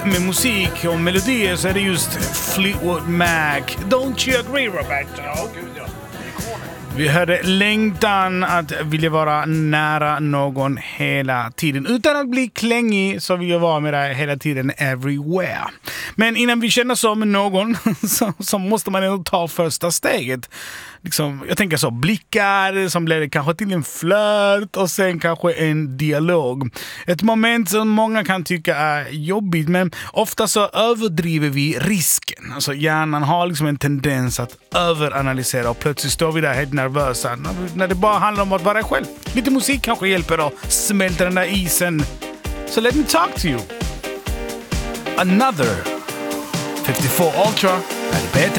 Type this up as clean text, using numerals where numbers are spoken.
med musik och melodier så är det just Fleetwood Mac. Don't you agree, Roberto? Vi hörde längtan att vilja vara nära någon hela tiden. Utan att bli klängig så vill jag vara med dig hela tiden, everywhere. Men innan vi känner så med någon så måste man ändå ta första steget. Liksom, jag tänker så, blickar som blir kanske till en flört och sen kanske en dialog. Ett moment som många kan tycka är jobbigt, men ofta så överdriver vi risken. Alltså hjärnan har liksom en tendens att överanalysera och plötsligt står vi där helt nervösa när det bara handlar om att vara själv. Lite musik kanske hjälper att smälta den där isen. So let me talk to you. Another 54 Ultra är det bättre.